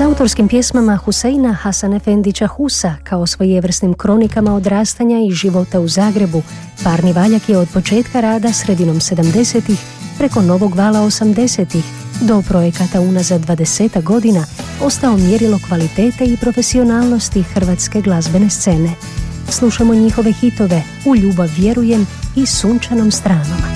autorskim pjesmama Huseina Hasan Efendića Husa kao svojevrsnim kronikama odrastanja i života u Zagrebu, Parni valjak je od početka rada sredinom 70-ih preko novog vala 80-ih do projekata unazad 20 godina ostao mjerilo kvalitete i profesionalnosti hrvatske glazbene scene. Slušamo njihove hitove U ljubav vjerujem i Sunčanom stranom.